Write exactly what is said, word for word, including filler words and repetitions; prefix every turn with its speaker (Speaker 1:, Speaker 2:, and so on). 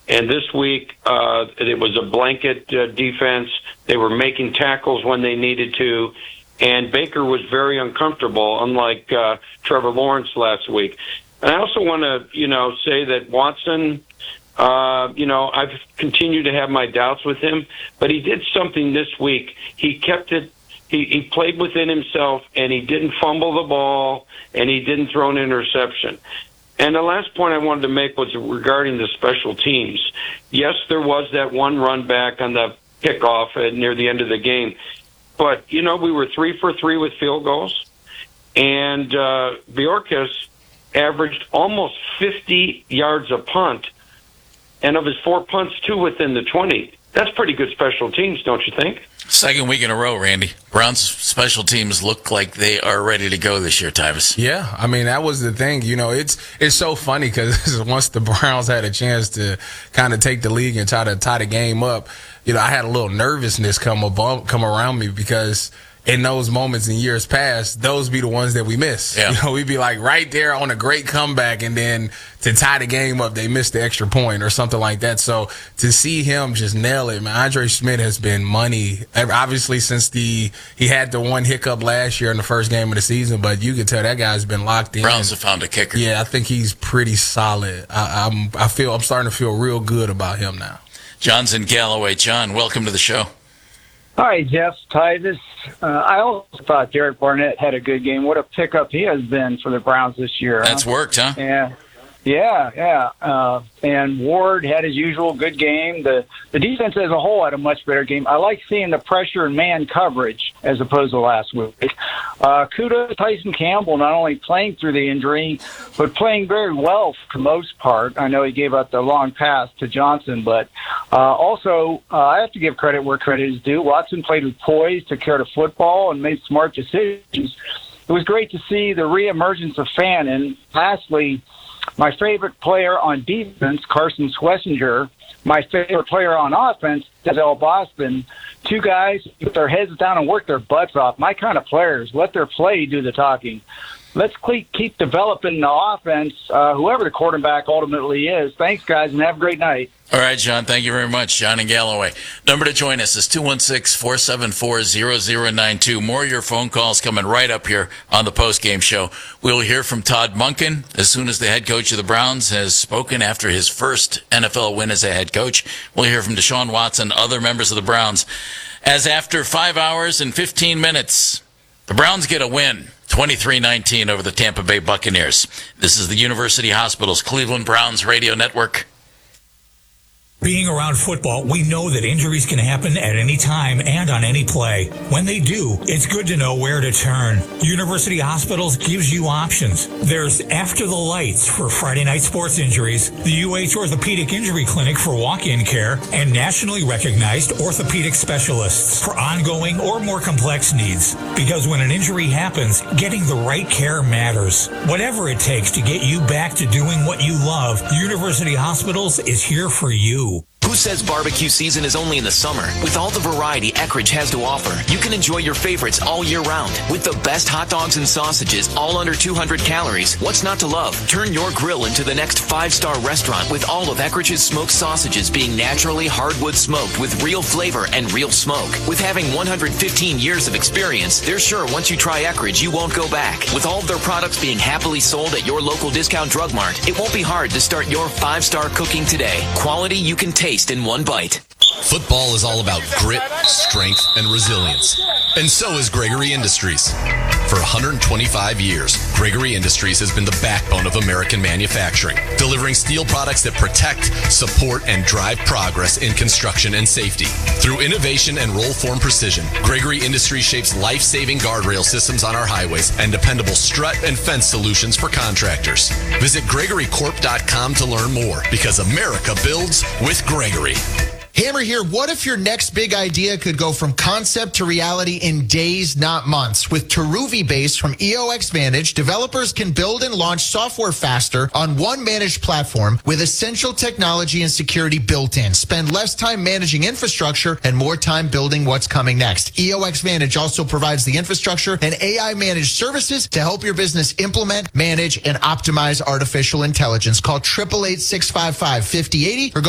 Speaker 1: And this week, uh, it was a blanket uh, defense. They were making tackles when they needed to. And Baker was very uncomfortable, unlike uh, Trevor Lawrence last week. And I also want to, you know, say that Watson, uh, you know, I've continued to have my doubts with him, but he did something this week. He kept it, he, he played within himself, and he didn't fumble the ball, and he didn't throw an interception. And the last point I wanted to make was regarding the special teams. Yes, there was that one run back on the kickoff at, near the end of the game. But, you know, we were three for three with field goals, and uh, Bjorkis averaged almost fifty yards a punt, and of his four punts, two within the twenty. That's pretty good special teams, don't you think?
Speaker 2: Second week in a row, Randy. Browns special teams look like they are ready to go this year, Tyvis.
Speaker 3: Yeah, I mean, that was the thing. You know, it's it's so funny because once the Browns had a chance to kind of take the league and try to tie the game up, you know, I had a little nervousness come above, come around me because in those moments in years past, those be the ones that we miss.
Speaker 2: Yeah.
Speaker 3: You know, we'd be like right there on a great comeback, and then to tie the game up, they missed the extra point or something like that. So to see him just nail it, man, Andre Schmidt has been money. Obviously, since the he had the one hiccup last year in the first game of the season, but you can tell that guy's been locked in.
Speaker 2: Browns have found a kicker.
Speaker 3: Yeah, I think he's pretty solid. I, I'm I feel I'm starting to feel real good about him now.
Speaker 2: John's in Galloway. John, welcome to the show.
Speaker 4: Hi, Jeff, Titus. Uh, I also thought Derek Barnett had a good game. What a pickup he has been for the Browns this year.
Speaker 2: That's
Speaker 4: huh?
Speaker 2: worked, huh?
Speaker 4: Yeah. Yeah, yeah. Uh, and Ward had his usual good game. The the defense as a whole had a much better game. I like seeing the pressure and man coverage as opposed to last week. Uh, kudos to Tyson Campbell, not only playing through the injury, but playing very well for the most part. I know he gave up the long pass to Johnson, but uh, also uh, I have to give credit where credit is due. Watson played with poise, took care of the football, and made smart decisions. It was great to see the reemergence of Fan. And lastly, my favorite player on defense, Carson Schlesinger. My favorite player on offense, Denzel Boston. Two guys put their heads down and work their butts off. My kind of players. Let their play do the talking. Let's keep developing the offense, uh, whoever the quarterback ultimately is. Thanks, guys, and have a great night.
Speaker 2: All right, John, thank you very much. John in Galloway. Number to join us is two one six, four seven four, zero zero nine two. More of your phone calls coming right up here on the postgame show. We'll hear from Todd Monken as soon as the head coach of the Browns has spoken after his first N F L win as a head coach. We'll hear from Deshaun Watson, other members of the Browns. As after five hours and fifteen minutes, the Browns get a win, twenty-three nineteen over the Tampa Bay Buccaneers. This is the University Hospitals Cleveland Browns Radio Network.
Speaker 5: Being around football, we know that injuries can happen at any time and on any play. When they do, it's good to know where to turn. University Hospitals gives you options. There's After the Lights for Friday night sports injuries, the U H Orthopedic Injury Clinic for walk-in care, and nationally recognized orthopedic specialists for ongoing or more complex needs. Because when an injury happens, getting the right care matters. Whatever it takes to get you back to doing what you love, University Hospitals is here for you.
Speaker 6: Who says barbecue season is only in the summer? With all the variety Eckrich has to offer, you can enjoy your favorites all year round. With the best hot dogs and sausages, all under two hundred calories, what's not to love? Turn your grill into the next five-star restaurant with all of Eckrich smoked sausages being naturally hardwood smoked with real flavor and real smoke. With having one hundred fifteen years of experience, they're sure once you try Eckrich, you won't go back. With all of their products being happily sold at your local discount drug mart, it won't be hard to start your five-star cooking today. Quality you can taste in one bite.
Speaker 7: Football is all about grit, strength, and resilience. And so is Gregory Industries. For one hundred twenty-five years, Gregory Industries has been the backbone of American manufacturing, delivering steel products that protect, support, and drive progress in construction and safety. Through innovation and roll-form precision, Gregory Industries shapes life-saving guardrail systems on our highways and dependable strut and fence solutions for contractors. Visit Gregory Corp dot com to learn more, because America builds with Gregory.
Speaker 8: Hammer here. What if your next big idea could go from concept to reality in days, not months? With Teruvi Base from E O X Manage, developers can build and launch software faster on one managed platform with essential technology and security built in. Spend less time managing infrastructure and more time building what's coming next. E O X Manage also provides the infrastructure and A I managed services to help your business implement, manage, and optimize artificial intelligence. Call eight eight eight, six five five, five oh eight oh or go